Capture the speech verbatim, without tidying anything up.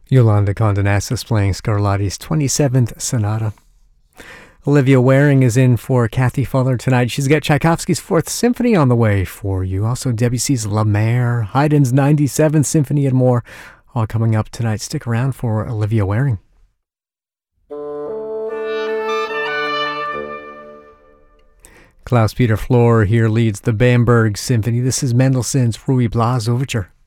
Yolanda Condonasis playing Scarlatti's twenty-seventh Sonata. Olivia Waring is in for Kathy Fuller tonight. She's got Tchaikovsky's Fourth Symphony on the way for you. Also Debussy's La Mer, Haydn's ninety-seventh Symphony, and more. All coming up tonight. Stick around for Olivia Waring. Klaus-Peter Flor here leads the Bamberg Symphony. This is Mendelssohn's Ruy Blas Overture.